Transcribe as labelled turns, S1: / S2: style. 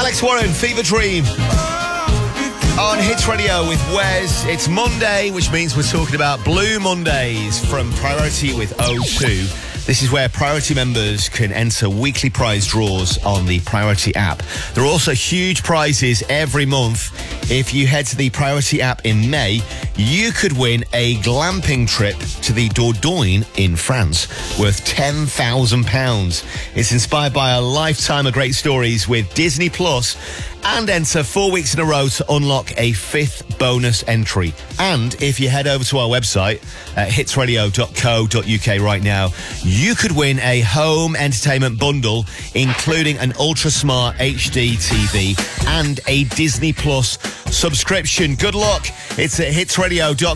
S1: Alex Warren, Fever Dream. On Hits Radio with Wes. It's Monday, which means we're talking about Blue Mondays from Priority with O2. This is where Priority members can enter weekly prize draws on the Priority app. There are also huge prizes every month. If you head to the Priority app in May, you could win a glamping trip to the Dordogne in France worth £10,000. It's inspired by a lifetime of great stories with Disney Plus, and enter 4 weeks in a row to unlock a fifth bonus entry. And if you head over to our website at hitsradio.co.uk right now, you could win a home entertainment bundle, including an ultra smart HD TV and a Disney Plus subscription. Good luck. It's at hitsradio.co.uk.